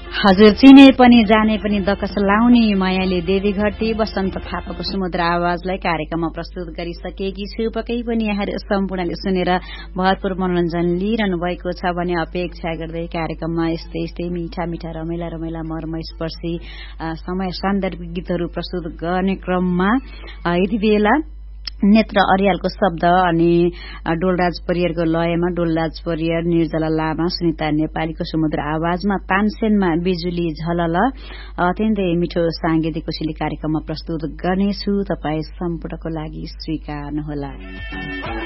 हजुर, चिने पनि जाने पनि दकस लाउने मायाले देवी घटी वसन्त थापाको सुमधुर आवाजलाई कार्यक्रममा प्रस्तुत गरिसकेकी छु। पक्कै पनि यहाँहरू सम्पूर्णले सुनेर भरपूर मनोरञ्जन लिइरहनु भएको छ भने अपेक्षा गर्दै कार्यक्रममा यस्तै यस्तै मिठा मिठा रमाइला मर्मस्पर्शी समय सान्दर्भिक गीतहरू प्रस्तुत गर्ने क्रममा यति बेला नेत्र अर्यालको शब्द अनि डोलराज परियारको लयमा डोलराज परियार, निर्जला लामा, सुनिता नेपालीको सुमधुर आवाजमा तानसेनमा बिजुली झलल अत्यन्तै मिठो सांगीतिक कोसेली कार्यक्रममा प्रस्तुत गर्नेछु। तपाई सम्पूर्णको लागि स्वीकार्नुहोला।